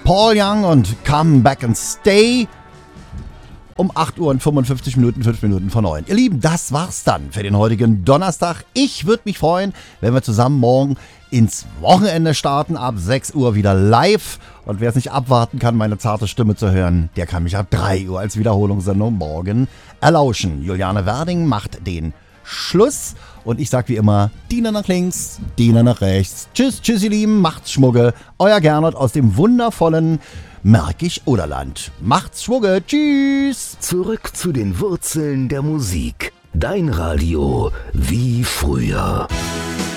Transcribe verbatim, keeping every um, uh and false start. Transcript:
Paul Young und Come Back and Stay. Um acht Uhr und fünfundfünfzig Minuten, fünf Minuten vor neun. Ihr Lieben, das war's dann für den heutigen Donnerstag. Ich würde mich freuen, wenn wir zusammen morgen ins Wochenende starten, ab sechs Uhr wieder live. Und wer es nicht abwarten kann, meine zarte Stimme zu hören, der kann mich ab drei Uhr als Wiederholungssendung morgen erlauschen. Juliane Werding macht den Schluss. Und ich sag wie immer, Diener nach links, Diener nach rechts. Tschüss, tschüss ihr Lieben, macht's Schmugge. Euer Gernot aus dem wundervollen Märkisch-Oderland. Macht's Schmugge, tschüss. Zurück zu den Wurzeln der Musik. Dein Radio wie früher.